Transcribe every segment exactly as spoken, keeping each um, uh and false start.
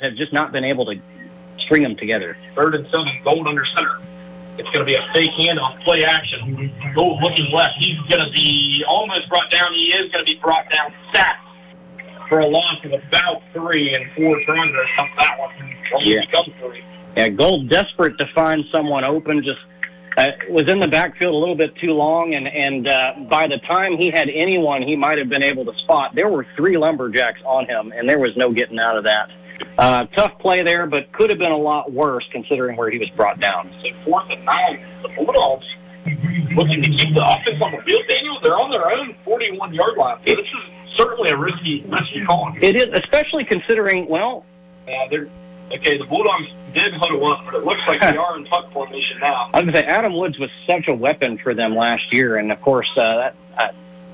Gravette has just not been able to string them together. Third and seven, Gold under center. It's going to be a fake handoff, play action. Gold looking left. He's going to be almost brought down. He is going to be brought down, sacked for a loss of about three and four trying to help that one. Yeah. Become three. Yeah, Gold desperate to find someone open, just uh, was in the backfield a little bit too long, and, and uh, by the time he had anyone he might have been able to spot, there were three Lumberjacks on him, and there was no getting out of that. Uh, tough play there, but could have been a lot worse considering where he was brought down. So fourth and nine, the Bulldogs looking to keep the offense on the field. Daniel, they're on their own forty-one-yard line. So this is certainly a risky, risky call. It is, especially considering, well... Uh, they're, okay, the Bulldogs did huddle up, but it looks like they are in puck formation now. I was going to say, Adam Woods was such a weapon for them last year, and, of course, uh, that... Uh,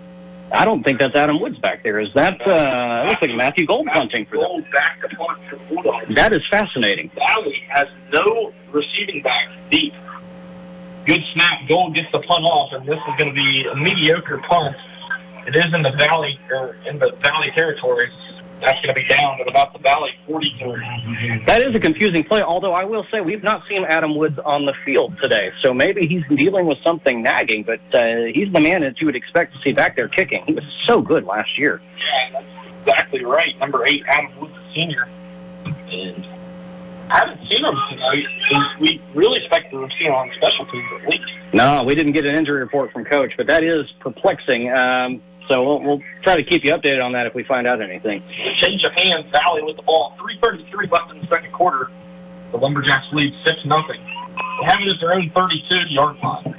I don't think that's Adam Woods back there. Is that, uh, it looks like Matthew Gold punting for them. Gold back to punt for the Bulldogs. That is fascinating. Valley has no receiving back deep. Good snap. Gold gets the punt off, and this is going to be a mediocre punt. It is in the Valley, or in the Valley territory. That's going to be down at about the Valley forty-three. That is a confusing play, although I will say we've not seen Adam Woods on the field today. So maybe he's dealing with something nagging, but uh, he's the man that you would expect to see back there kicking. He was so good last year. Yeah, that's exactly right. Number eight, Adam Woods, senior. And I haven't seen him tonight. We really expect to see him on special teams at least. No, we didn't get an injury report from Coach, but that is perplexing. Um, So we'll, we'll try to keep you updated on that if we find out anything. Change of hands, Valley with the ball. three thirty-three left in the second quarter. The Lumberjacks lead six nothing. They have it at their own thirty-two-yard line.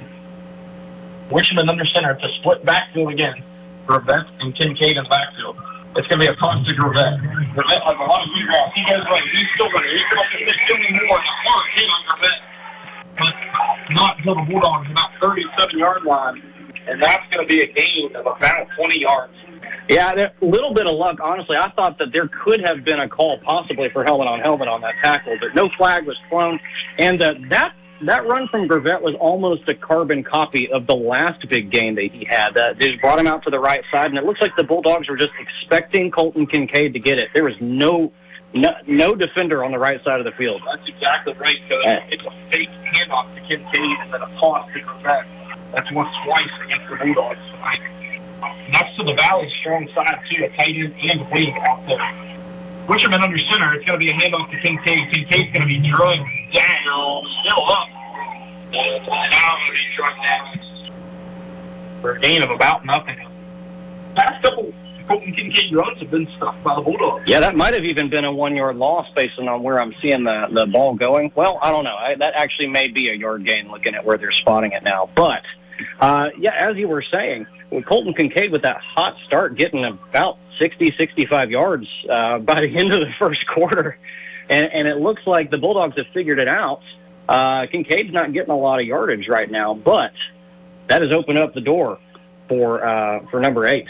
Wisherman under center. It's a split backfield again. Gravette and Kincaid in the backfield. It's going to be a toss to Gravette. Gravette has a lot of good routes. He goes right. He's still going to. He's going to miss doing more. The hard hit on Gravette. But not until the Bulldogs about thirty-seven-yard line. And that's going to be a gain of about twenty yards. Yeah, a little bit of luck, honestly. I thought that there could have been a call possibly for helmet on helmet on that tackle, but no flag was thrown. And uh, that that run from Gravette was almost a carbon copy of the last big game that he had. Uh, they just brought him out to the right side, and it looks like the Bulldogs were just expecting Colton Kincaid to get it. There was no no, no defender on the right side of the field. That's exactly right, Coach. Uh, it's a fake handoff to Kincaid and then a toss to Gravette. That's once twice against the Bulldogs tonight. Next to the Valley's strong side, too, a tight end and wing out there. Wisherman under center. It's going to be a handoff to Kincaid. Kincaid's going to be drugged down, still up. And now going to be drugged down for a gain of about nothing. Past couple Colton Kincaid runs have been stuffed by the Bulldogs. Yeah, that might have even been a one-yard loss based on where I'm seeing the, the ball going. Well, I don't know. I, that actually may be a yard gain looking at where they're spotting it now. But, uh, yeah, as you were saying, with Colton Kincaid with that hot start getting about sixty, sixty-five yards uh, by the end of the first quarter, and, and it looks like the Bulldogs have figured it out. Uh, Kincaid's not getting a lot of yardage right now, but that has opened up the door for uh, for number eight.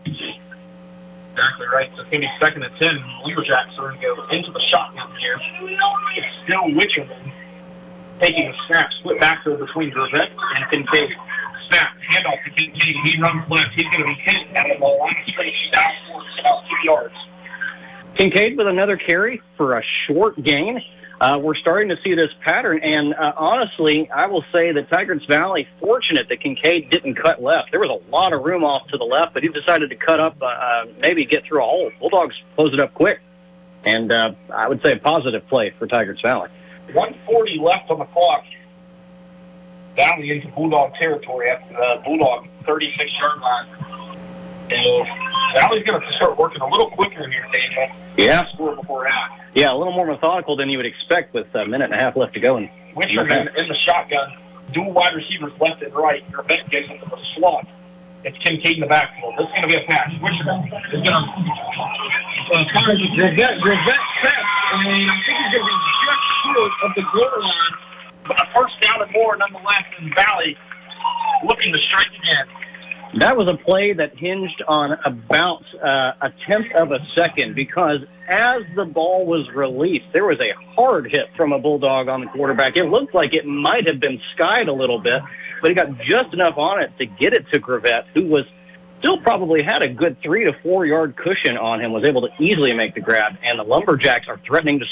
Exactly right. So it's going to be second and ten. Lumberjacks are going to go into the shotgun here. It's still Wisherman taking a snap, split backfield between Gravette and Kincaid. Snap, handoff to Kincaid. He runs left. He's going to be hit at the line of scrimmage down for about two yards. Kincaid with another carry for a short gain. Uh, we're starting to see this pattern, and uh, honestly, I will say that Tigers Valley fortunate that Kincaid didn't cut left. There was a lot of room off to the left, but he decided to cut up, uh, maybe get through a hole. Bulldogs closed it up quick, and uh, I would say a positive play for Tigers Valley. one forty left on the clock. Valley into Bulldog territory at the Bulldog thirty-six-yard line. So Valley's going to start working a little quicker here, Daniel. Yeah. Score before half. Yeah, a little more methodical than you would expect with a minute and a half left to go. And Wisherman in the shotgun, dual wide receivers left and right. Gravette gets into the slot. It's Kincaid in the backfield. This is going to be a pass. Wisherman is going to uh, fire the Gravette. Gravette set, and I think he's going to be just short of the goal line. But a first down and more, nonetheless, in Valley looking to strike again. That was a play that hinged on about uh, a tenth of a second because as the ball was released, there was a hard hit from a Bulldog on the quarterback. It looked like it might have been skied a little bit, but he got just enough on it to get it to Gravette, who was still probably had a good three to four yard cushion on him, was able to easily make the grab, and the Lumberjacks are threatening to